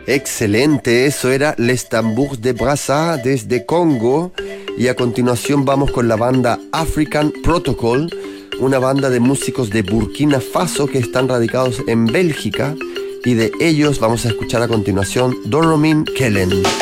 Excelente, eso era Les Tambours de Brazza desde Congo. Y a continuación vamos con la banda African Protocol, una banda de músicos de Burkina Faso que están radicados en Bélgica, y de ellos vamos a escuchar a continuación Doromin Kellen.